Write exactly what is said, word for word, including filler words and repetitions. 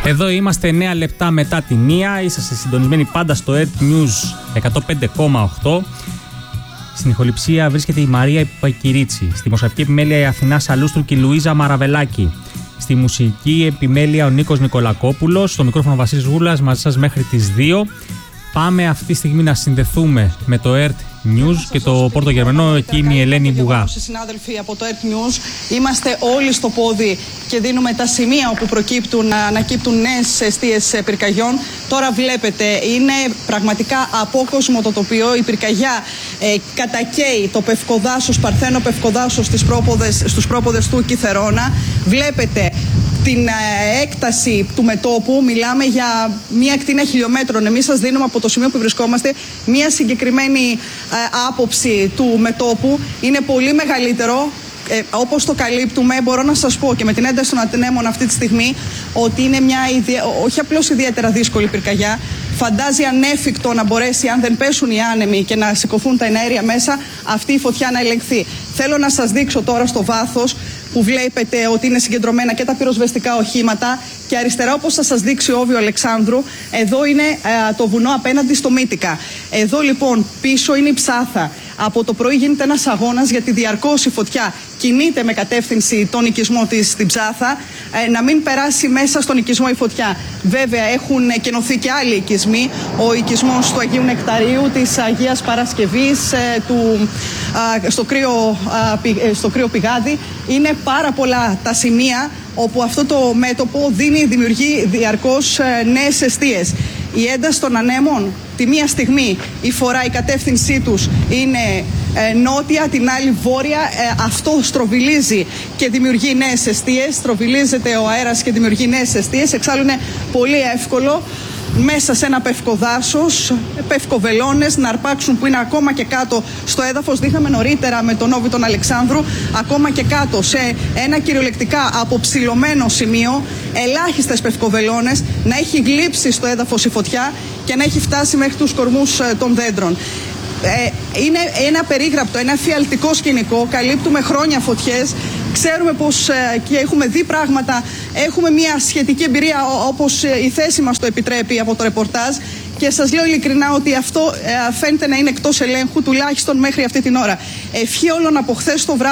Εδώ είμαστε εννέα λεπτά μετά τη μία. Είσαστε συντονισμένοι πάντα στο Earth News εκατό πέντε κόμμα οκτώ. Στην ηχοληψία βρίσκεται η Μαρία Πακυρίτσι. Στη μοσαϊκή επιμέλεια η Αθηνά Σαλούστρου και η Λουίζα Μαραβελάκη. Στη μουσική επιμέλεια ο Νίκος Νικολακόπουλος. Στο μικρόφωνο Βασίλης Γούλας μαζί σας μέχρι τις δύο. Πάμε αυτή τη στιγμή να συνδεθούμε με το Earth News και το Πόρτο Γερμανό. Εκεί είναι η Ελένη Μπουγά. Συνάδελφοι από το Earth News, είμαστε όλοι στο πόδι και δίνουμε τα σημεία όπου προκύπτουν, ανακύπτουν νέες αιστείες πυρκαγιών. Τώρα βλέπετε, είναι πραγματικά απόκοσμο το τοπίο. Η πυρκαγιά ε, κατακαίει το πευκοδάσος, παρθένο πευκοδάσος στις πρόποδες, στους πρόποδες του Κιθερώνα. Βλέπετε την ε, έκταση του μετώπου, μιλάμε για μία ακτίνα χιλιόμετρων. Εμείς σας δίνουμε από το σημείο που βρισκόμαστε μία συγκεκριμένη ε, άποψη του μετώπου. Είναι πολύ μεγαλύτερο. Ε, όπως το καλύπτουμε, μπορώ να σας πω και με την ένταση των ανέμων αυτή τη στιγμή ότι είναι μια ιδια... όχι απλώς ιδιαίτερα δύσκολη πυρκαγιά. Φαντάζει ανέφικτο να μπορέσει, αν δεν πέσουν οι άνεμοι και να σηκωθούν τα εναέρια μέσα, αυτή η φωτιά να ελεγχθεί. Θέλω να σας δείξω τώρα στο βάθος που βλέπετε ότι είναι συγκεντρωμένα και τα πυροσβεστικά οχήματα και αριστερά, όπως θα σας δείξει ο Όβιο Αλεξάνδρου, εδώ είναι ε, το βουνό απέναντι στο Μύτικα. Εδώ λοιπόν πίσω είναι η Ψάθα. Από το πρωί γίνεται ένας αγώνας γιατί διαρκώς η φωτιά κινείται με κατεύθυνση τον οικισμό της στην Ψάθα, ε, να μην περάσει μέσα στον οικισμό η φωτιά. Βέβαια έχουν κενωθεί και άλλοι οικισμοί, ο οικισμός του Αγίου Νεκταρίου, της Αγίας Παρασκευής, ε, του, ε, στο, κρύο, ε, στο κρύο πηγάδι. Είναι πάρα πολλά τα σημεία όπου αυτό το μέτωπο δίνει, δημιουργεί διαρκώς ε, νέες αιστείες. Η ένταση των ανέμων τη μία στιγμή η φορά, η κατεύθυνσή τους είναι ε, νότια, την άλλη βόρεια. Ε, αυτό στροβιλίζει και δημιουργεί νέες αιστείες. Στροβιλίζεται ο αέρας και δημιουργεί νέες αιστείες. Εξάλλου είναι πολύ εύκολο μέσα σε ένα πευκοδάσος, πευκοβελώνες να αρπάξουν που είναι ακόμα και κάτω στο έδαφος. Δείχναμε νωρίτερα με τον Όβη τον Αλεξάνδρου, ακόμα και κάτω σε ένα κυριολεκτικά αποψηλωμένο σημείο, ελάχιστες πευκοβελώνες, να έχει γλύψει στο έδαφος η φωτιά και να έχει φτάσει μέχρι τους κορμούς των δέντρων. Ε, είναι ένα περίγραπτο, ένα εφιαλτικό σκηνικό. Καλύπτουμε χρόνια φωτιές. Ξέρουμε πως ε, και έχουμε δει πράγματα. Έχουμε μια σχετική εμπειρία όπως ε, η θέση μας το επιτρέπει από το ρεπορτάζ. Και σας λέω ειλικρινά ότι αυτό ε, φαίνεται να είναι εκτός ελέγχου, τουλάχιστον μέχρι αυτή την ώρα. Ευχή όλων από χθες το βράδυ.